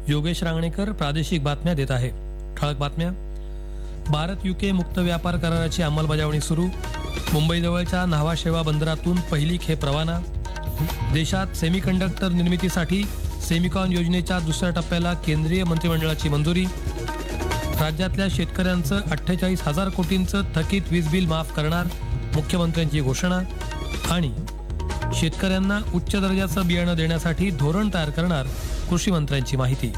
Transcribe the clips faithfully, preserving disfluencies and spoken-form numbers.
योगेश रांगणेकर प्रादेशिक बातम्या देत आहे. ठळक बातम्या. भारत युके मुक्त व्यापार कराराची अंमलबजावणी सुरू. मुंबईजवळच्या न्हावा शेवा बंदरातून पहिली खेप रवाना. देशात सेमीकंडक्टर निर्मितीसाठी सेमिकॉन योजनेच्या दुसऱ्या टप्प्याला केंद्रीय मंत्रिमंडळाची मंजुरी. राज्यातल्या शेतकऱ्यांचं अठ्ठेचाळीस हजार कोटींचं थकीत वीज बिल माफ करणार, मुख्यमंत्र्यांची घोषणा. आणि शेतकऱ्यांना उच्च दर्जाचं बियाणं देण्यासाठी धोरण तयार करणार, कृषी मंत्र्यांची माहिती.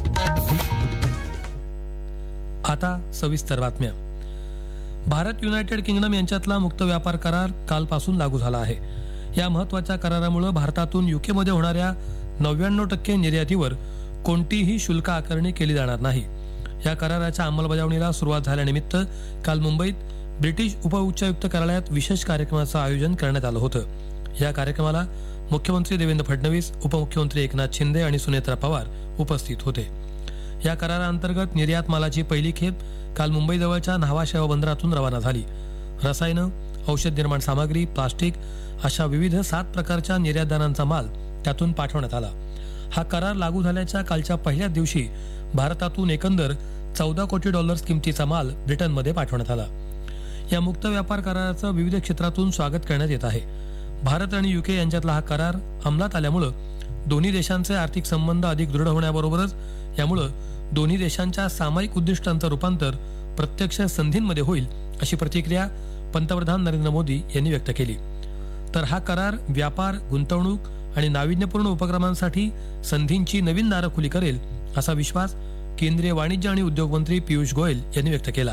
आता सविस्तर बातम्या. भारत युनायटेड किंगडम यांच्यातला मुक्त व्यापार करार कालपासून लागू झाला आहे. या महत्वाच्या करारामुळे भारतातून युकेमध्ये होणाऱ्या नव्याण्णव टक्के निर्यातीवर कोणतीही शुल्क आकारणी केली जाणार नाही. या कराराच्या अंमलबजावणीला सुरुवात झाल्यानिमित्त काल मुंबईत ब्रिटिश उपउच्चायुक्त कार्यालयात विशेष कार्यक्रमाचं आयोजन करण्यात आलं होतं. या कार्यक्रमाला मुख्यमंत्री देवेंद्र फडणवीस, उपमुख्यमंत्री एकनाथ शिंदे आणि सुनेत्रा पवार उपस्थित होते. या कराराअंतर्गत निर्यात मालाची पहिली खेप काल मुंबईजवळच्या न्हावा शेवा बंदरातून रवाना झाली. रसायनं, औषध निर्माण सामग्री, प्लास्टिक अशा विविध सात प्रकारच्या निर्यातदारांचा माल त्यातून पाठवण्यात आला. हा करार लागू झाल्याच्या कालच्या पहिल्याच दिवशी भारतातून एकंदर चौदा कोटी डॉलर्स किमतीचा माल ब्रिटनमध्ये पाठवण्यात आला. या मुक्त व्यापार कराराचं विविध क्षेत्रातून स्वागत करण्यात येत आहे. भारत आणि युके यांच्यातला हा करार अंमलात आल्यामुळं दोन्ही देशांचे आर्थिक संबंध अधिक दृढ होण्याबरोबरच यामुळं दोन्ही देशांच्या सामायिक उद्दिष्टांचं रूपांतर प्रत्यक्ष संधींमध्ये होईल, अशी प्रतिक्रिया पंतप्रधान नरेंद्र मोदी यांनी व्यक्त केली. तर हा करार व्यापार, गुंतवणूक आणि नाविन्यपूर्ण उपक्रमांसाठी संधींची नवीन दारं खुली करेल, असा विश्वास केंद्रीय वाणिज्य आणि उद्योग मंत्री पियुष गोयल यांनी व्यक्त केला.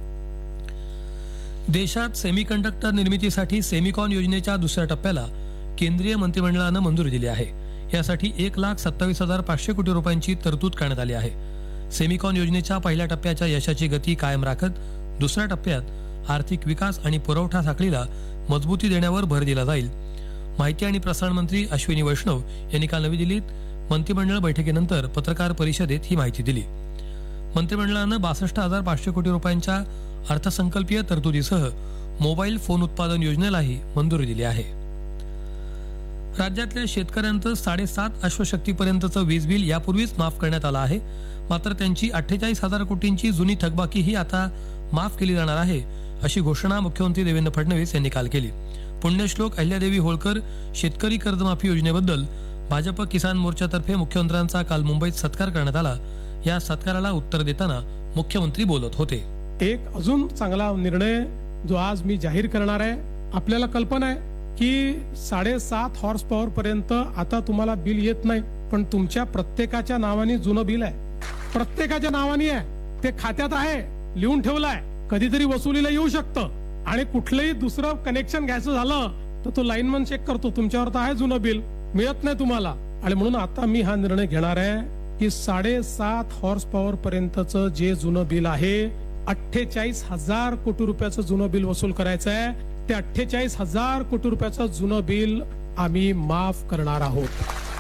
देशात सेमीकंडक्टर निर्मितीसाठी सेमिकॉन योजनेच्या दुसऱ्या टप्प्याला केंद्रीय मंत्रिमंडळानं मंजुरी दिली आहे. यासाठी एक लाख सत्तावीस हजार पाचशे कोटी रुपयांची तरतूद करण्यात आली आहे. सेमिकॉन योजनेच्या पहिल्या टप्प्याच्या यशाची गती कायम राखत दुसऱ्या टप्प्यात आर्थिक विकास आणि पुरवठा साखळीला मजबूती देण्यावर भर दिला जाईल. माहिती आणि प्रसारण मंत्री अश्विनी वैष्णव यांनी काल नवी दिल्लीत मंत्रिमंडळ बैठकीनंतर पत्रकार परिषदेत ही माहिती दिली. मंत्रिमंडळानं बासष्ट हजार पाचशे कोटी रुपयांच्या अर्थसंकल्पीय तरतुदीसह मोबाईल फोन उत्पादन योजनेलाही मंजुरी दिली आहे. राज्यातल्या शेतकऱ्यांचं साडेसात अश्वशक्तीपर्यंतचं वीज बिल यापूर्वीच माफ करण्यात आलं आहे. मात्र त्यांची अठ्ठेचाळीस हजार कोटींची जुनी थकबाकीही आता माफ केली जाणार आहे, अशी घोषणा मुख्यमंत्री देवेंद्र फडणवीस यांनी काल केली. पुण्यश्लोक अहिल्यादेवी होळकर शेतकरी कर्जमाफी योजनेबद्दल भाजप किसान मोर्चातर्फे मुख्यमंत्र्यांचा काल मुंबईत सत्कार करण्यात आला. या सत्काराला उत्तर देताना मुख्यमंत्री बोलत होते. एक अजून चांगला निर्णय जो आज मी जाहीर करणार आहे. आपल्याला कल्पना आहे की साडेसात हॉर्स पॉवर पर्यंत आता तुम्हाला बिल येत नाही, पण तुमच्या प्रत्येकाच्या नावाने जुनं बिल आहे. प्रत्येकाच्या नावाने आहे, ते खात्यात आहे, लिहून ठेवलं आहे. कधीतरी वसुलीला येऊ शकतं आणि कुठलंही दुसरं कनेक्शन घ्यायचं झालं तर तो लाईनमन चेक करतो, तुमच्यावर तर आहे जुनं बिल, मिळत नाही तुम्हाला. आणि म्हणून आता मी हा निर्णय घेणार आहे की साडेसात हॉर्स पॉवर पर्यंतचं जे जुनं बिल आहे, अठ्ठेचाळीस हजार कोटी रुपयाचं जुनं बिल वसूल करायचं आहे. ते अठ्ठेचाळीस हजार कोटी रुपयाचं जुनं बिल आम्ही माफ करणार आहोत.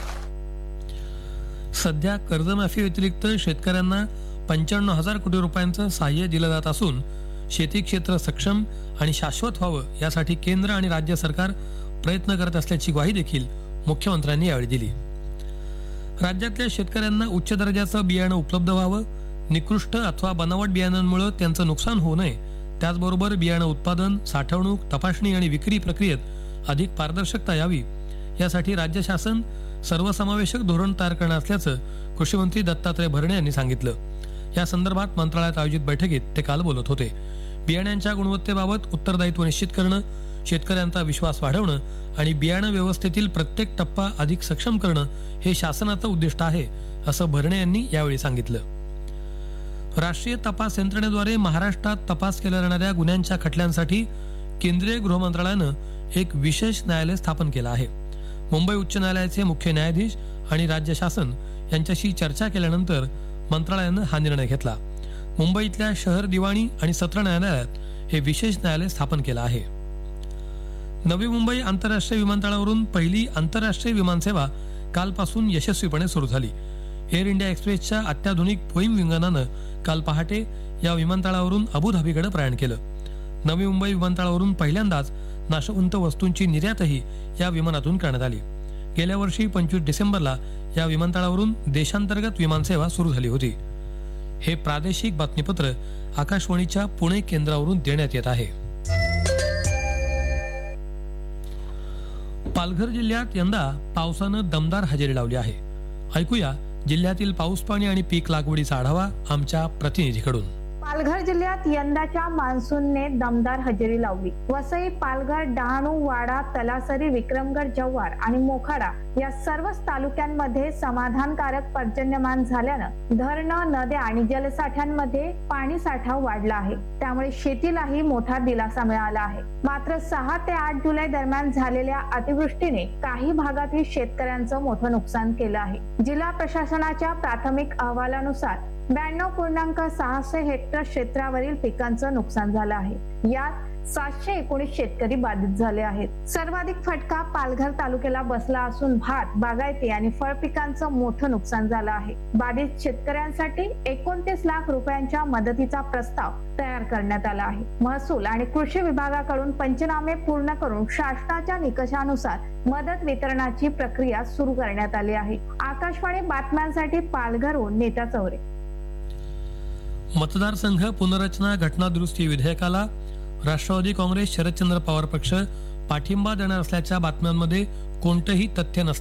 सध्या कर्जमाफी व्यतिरिक्त शेतकऱ्यांना पंच्याण्णव हजार कोटी रुपयांचं सहाय्य दिलं जात असून शेती क्षेत्र सक्षम आणि शाश्वत व्हावं यासाठी केंद्र आणि राज्य सरकार प्रयत्न करत असल्याची ग्वाही देखील मुख्यमंत्र्यांनी यावेळी दिली. राज्यातल्या शेतकऱ्यांना उच्च दर्जाचं बियाणं उपलब्ध व्हावं, निकृष्ट अथवा बनावट बियाणांमुळे त्यांचं नुकसान होऊ नये, त्याचबरोबर बियाणं उत्पादन, साठवणूक, तपासणी आणि विक्री प्रक्रियेत अधिक पारदर्शकता यावी यासाठी राज्य शासन सर्वसमावेशक धोरण तयार करणार असल्याचं कृषी मंत्री दत्तात्रय भरणे यांनी सांगितलं. या संदर्भात मंत्रालयात आयोजित बैठकीत ते काल बोलत होते. बियाण्यांच्या गुणवत्तेबाबत उत्तरदायित्व निश्चित करणं, शेतकऱ्यांचा विश्वास वाढवणं आणि बियाणं व्यवस्थेतील प्रत्येक टप्पा अधिक सक्षम करणं हे शासनाचं उद्दिष्ट आहे, असं भरणे यांनी यावेळी सांगितलं. राष्ट्रीय तपास यंत्रणेद्वारे महाराष्ट्रात तपास केल्या जाणाऱ्या गुन्ह्यांच्या खटल्यांसाठी केंद्रीय गृह मंत्रालयानं एक विशेष न्यायालय स्थापन केलं आहे. मुंबई उच्च न्यायालयाचे मुख्य न्यायाधीश आणि राज्य शासन यांच्याशी चर्चा केल्यानंतर मंत्रालयानं हा निर्णय घेतला. मुंबईतल्या शहर दिवाणी आणि सत्र न्यायालयात हे विशेष न्यायालय स्थापन केलं आहे. नवी मुंबई आंतरराष्ट्रीय विमानतळावरून पहिली आंतरराष्ट्रीय विमानसेवा कालपासून यशस्वीपणे सुरू झाली. एअर इंडिया एक्सप्रेसच्या अत्याधुनिक बोईंग विमानानं काल पहाटे या विमानतळावरून अबुधाबीकडे प्रयाण केलं. नवी मुंबई विमानतळावरून पहिल्यांदाच नाशवंत वस्तूंची निर्यातही या विमानातून करण्यात आली. गेल्या वर्षी पंचवीस डिसेंबरला या विमानतळावरून देशांतर्गत विमानसेवा सुरू झाली होती. हे प्रादेशिक बातमीपत्र आकाशवाणीच्या पुणे केंद्रावरून देण्यात येत आहे. पालघर जिल्ह्यात यंदा पावसानं दमदार हजेरी लावली आहे. ऐकूया जिल्ह्यातील पाऊस पाणी आणि पीक लागवडीचा आढावा आमच्या प्रतिनिधीकडून. पालघर जिल्ह्यात यंदाच्या मान्सूनने दमदार हजेरी लावली. वसई, पालघर, डहाणू, वाडा, तलासरी, विक्रमगड, जव्हार आणि मोखाडा या सर्वच तालुक्यांमध्ये समाधानकारक पर्जन्यमान झाल्यानं धरणं, नद्या आणि जलसाठ्यांमध्ये पाणी साठा वाढला आहे. त्यामुळे शेतीलाही मोठा दिलासा मिळाला आहे. मात्र सहा ते आठ जुलै दरम्यान झालेल्या अतिवृष्टीने काही भागातील शेतकऱ्यांचं मोठं नुकसान केलं आहे. जिल्हा प्रशासनाच्या प्राथमिक अहवालानुसार ब्याण्णव पूर्णांक सहाशे हेक्टर क्षेत्रावरील पिकांचं नुकसान झालं आहे. यात सातशे एकोणीस शेतकरी बाधित झाले आहेत. सर्वाधिक फटका पालघर तालुक्याला बसला असून भात, बागायती आणि फळ पिकांचं मोठं नुकसान झालं आहे. बाधित शेतकऱ्यांसाठी एकोणतीस लाख रुपयांच्या मदतीचा प्रस्ताव तयार करण्यात आला आहे. महसूल आणि कृषी विभागाकडून पंचनामे पूर्ण करून शासनाच्या निकषानुसार मदत वितरणाची प्रक्रिया सुरू करण्यात आली आहे. आकाशवाणी बातम्यांसाठी पालघरहून नीता चौरे. मतदारसंघ पुनर्रचना घटना दुरुस्ती विधेयकाला राष्ट्रवादी काँग्रेस, शरदचंद्र पवार पक्ष पाठिंबा देणार असल्याच्या बातम्यांमध्ये कोणतंही तथ्य नसतं.